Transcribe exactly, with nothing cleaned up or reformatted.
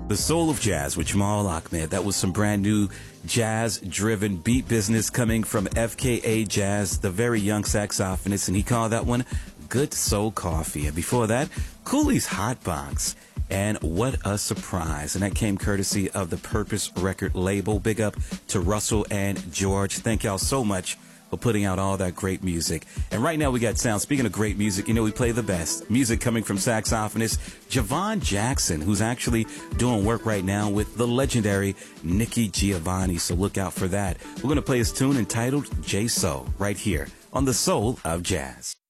The Soul of Jazz with Jamal Ahmed. That was some brand new jazz-driven beat business coming from F K A Jazz, the very young saxophonist, and he called that one Good Soul Coffee. And before that, Cooley's Hot Box. And what a surprise. And that came courtesy of the Purpose record label. Big up to Russell and George. Thank y'all so much for putting out all that great music. And right now we got sound. Speaking of great music, you know we play the best. Music coming from saxophonist Javon Jackson, who's actually doing work right now with the legendary Nikki Giovanni. So look out for that. We're going to play his tune entitled J-Soul right here on The Soul of Jazz.